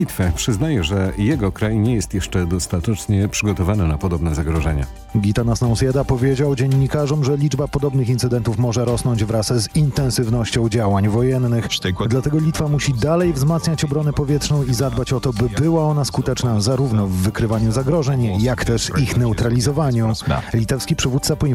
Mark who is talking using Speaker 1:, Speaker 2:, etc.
Speaker 1: Litwę przyznaje, że jego kraj nie jest jeszcze dostatecznie przygotowany na podobne zagrożenia.
Speaker 2: Gitanas Nausėda powiedział dziennikarzom, że liczba podobnych incydentów może rosnąć wraz z intensywnością działań wojennych. Dlatego Litwa musi dalej wzmacniać obronę powietrzną i zadbać o to, by była ona skuteczna zarówno w wykrywaniu zagrożeń, jak też ich neutralizowaniu. Litewski przywódca